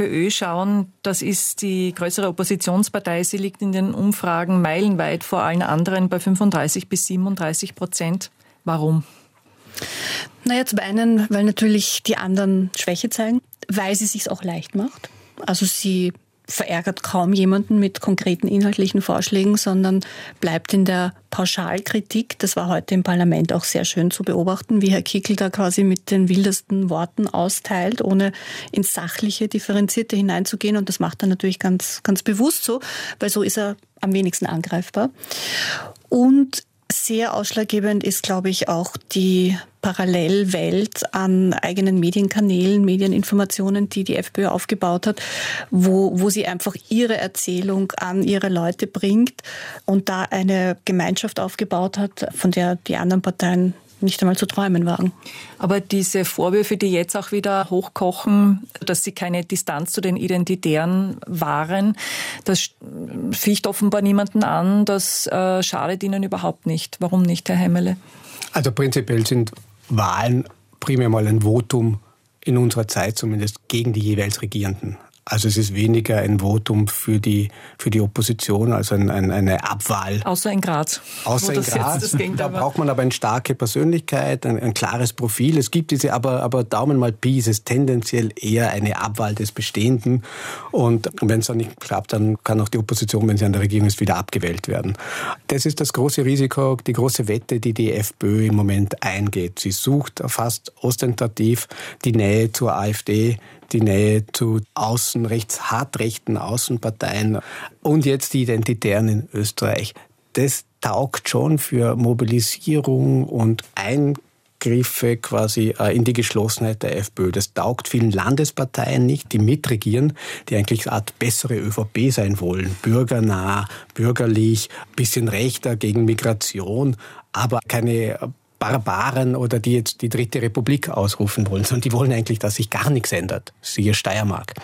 FPÖ schauen, das ist die größere Oppositionspartei. Sie liegt in den Umfragen meilenweit vor allen anderen bei 35-37%. Warum? Naja, zum einen, weil natürlich die anderen Schwäche zeigen, weil sie es sich auch leicht macht. Also sie verärgert kaum jemanden mit konkreten inhaltlichen Vorschlägen, sondern bleibt in der Pauschalkritik. Das war heute im Parlament auch sehr schön zu beobachten, wie Herr Kickl da quasi mit den wildesten Worten austeilt, ohne ins Sachliche, Differenzierte hineinzugehen. Und das macht er natürlich ganz, ganz bewusst so, weil so ist er am wenigsten angreifbar. Und sehr ausschlaggebend ist, glaube ich, auch die Parallelwelt an eigenen Medienkanälen, Medieninformationen, die die FPÖ aufgebaut hat, wo sie einfach ihre Erzählung an ihre Leute bringt und da eine Gemeinschaft aufgebaut hat, von der die anderen Parteien nicht einmal zu träumen wagen. Aber diese Vorwürfe, die jetzt auch wieder hochkochen, dass sie keine Distanz zu den Identitären wahren, das ficht offenbar niemanden an. Das schadet ihnen überhaupt nicht. Warum nicht, Herr Hemmele? Also prinzipiell sind Wahlen primär mal ein Votum, in unserer Zeit zumindest, gegen die jeweils Regierenden. Also es ist weniger ein Votum für die Opposition, also eine Abwahl. Außer in Graz. Außer in Graz. Da braucht man aber eine starke Persönlichkeit, ein klares Profil. Es gibt diese, aber Daumen mal Pi, es ist tendenziell eher eine Abwahl des Bestehenden. Und wenn es dann nicht klappt, dann kann auch die Opposition, wenn sie an der Regierung ist, wieder abgewählt werden. Das ist das große Risiko, die große Wette, die die FPÖ im Moment eingeht. Sie sucht fast ostentativ die Nähe zur AfD, die Nähe zu hartrechten Außenparteien und jetzt die Identitären in Österreich. Das taugt schon für Mobilisierung und Eingriffe quasi in die Geschlossenheit der FPÖ. Das taugt vielen Landesparteien nicht, die mitregieren, die eigentlich eine Art bessere ÖVP sein wollen. Bürgernah, bürgerlich, bisschen rechter gegen Migration, aber keine Barbaren oder die jetzt die Dritte Republik ausrufen wollen, sondern die wollen eigentlich, dass sich gar nichts ändert. Siehe Steiermark.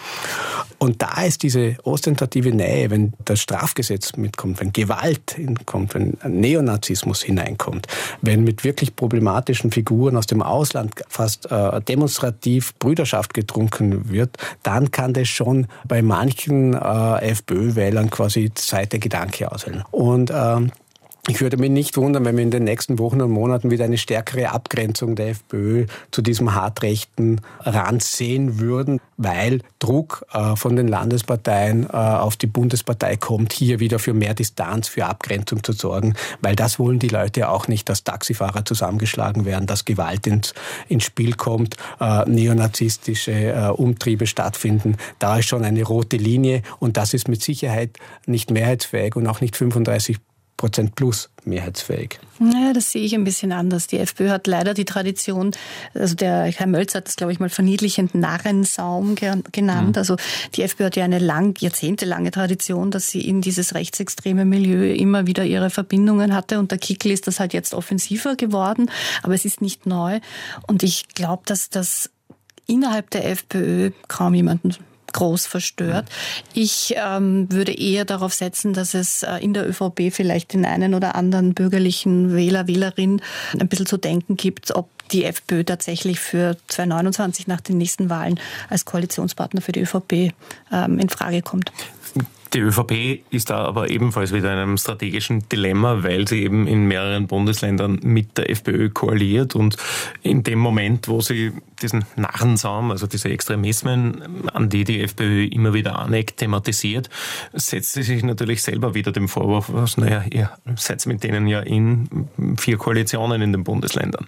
Und da ist diese ostentative Nähe, wenn das Strafgesetz mitkommt, wenn Gewalt hinkommt, wenn Neonazismus hineinkommt, wenn mit wirklich problematischen Figuren aus dem Ausland fast demonstrativ Brüderschaft getrunken wird, dann kann das schon bei manchen FPÖ-Wählern quasi zweiter Gedanke auswählen. Und ich würde mich nicht wundern, wenn wir in den nächsten Wochen und Monaten wieder eine stärkere Abgrenzung der FPÖ zu diesem hartrechten Rand sehen würden, weil Druck von den Landesparteien auf die Bundespartei kommt, hier wieder für mehr Distanz, für Abgrenzung zu sorgen, weil das wollen die Leute auch nicht, dass Taxifahrer zusammengeschlagen werden, dass Gewalt ins Spiel kommt, neonazistische Umtriebe stattfinden. Da ist schon eine rote Linie und das ist mit Sicherheit nicht mehrheitsfähig und auch nicht 35% plus mehrheitsfähig. Naja, das sehe ich ein bisschen anders. Die FPÖ hat leider die Tradition, also der Herr Mölzer hat das, glaube ich, mal verniedlichend Narrensaum genannt. Also die FPÖ hat ja eine jahrzehntelange Tradition, dass sie in dieses rechtsextreme Milieu immer wieder ihre Verbindungen hatte. Und der Kickl ist das halt jetzt offensiver geworden, aber es ist nicht neu. Und ich glaube, dass das innerhalb der FPÖ kaum jemanden groß verstört. Ich würde eher darauf setzen, dass es in der ÖVP vielleicht den einen oder anderen bürgerlichen Wähler, Wählerin ein bisschen zu denken gibt, ob die FPÖ tatsächlich für 2029 nach den nächsten Wahlen als Koalitionspartner für die ÖVP in Frage kommt. Die ÖVP ist da aber ebenfalls wieder in einem strategischen Dilemma, weil sie eben in mehreren Bundesländern mit der FPÖ koaliert und in dem Moment, wo sie diesen Narrensaum, also diese Extremismen, an die die FPÖ immer wieder aneckt, thematisiert, setzt sie sich natürlich selber wieder dem Vorwurf aus, naja, ihr seid mit denen ja in 4 Koalitionen in den Bundesländern.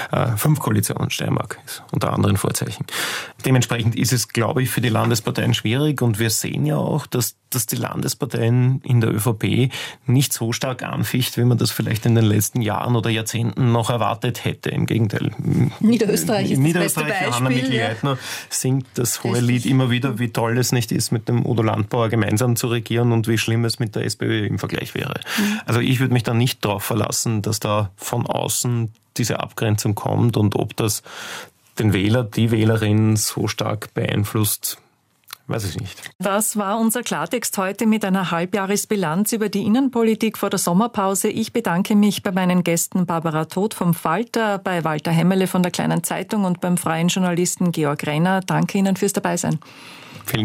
5 Koalitionen, Steiermark ist unter anderen Vorzeichen. Dementsprechend ist es, glaube ich, für die Landesparteien schwierig und wir sehen ja auch, dass die Landesparteien in der ÖVP nicht so stark anficht, wie man das vielleicht in den letzten Jahren oder Jahrzehnten noch erwartet hätte. Im Gegenteil. Niederösterreich ist das beste Beispiel. Johanna Mikl-Leitner singt das hohe Lied immer wieder, wie toll es nicht ist, mit dem Udo Landbauer gemeinsam zu regieren und wie schlimm es mit der SPÖ im Vergleich wäre. Also ich würde mich da nicht darauf verlassen, dass da von außen diese Abgrenzung kommt und ob das den Wähler, die Wählerin so stark beeinflusst, weiß ich nicht. Das war unser Klartext heute mit einer Halbjahresbilanz über die Innenpolitik vor der Sommerpause. Ich bedanke mich bei meinen Gästen Barbara Todt vom Falter, bei Walter Hemmele von der Kleinen Zeitung und beim freien Journalisten Georg Renner. Danke Ihnen fürs Dabeisein.